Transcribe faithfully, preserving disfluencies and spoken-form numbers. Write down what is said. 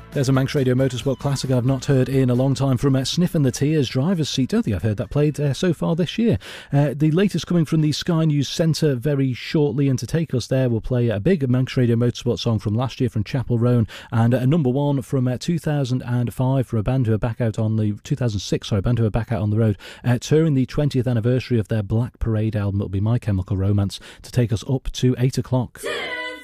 There's a Manx Radio Motorsport classic I've not heard in a long time from uh, Sniffin' the Tears Driver's Seat. Don't think I've heard that played uh, so far this year. Uh, the latest coming from the Sky News Centre very shortly, and to take us there we'll play a big Manx Radio Motorsport song from last year from Chapel Roan, and a number one from uh, two thousand five for a band who are back out on the two thousand six, sorry, a band who are back out on the road, uh, touring the twentieth anniversary of their Black Parade album. It'll be My Chemical Romance to take us up to eight o'clock. Yeah.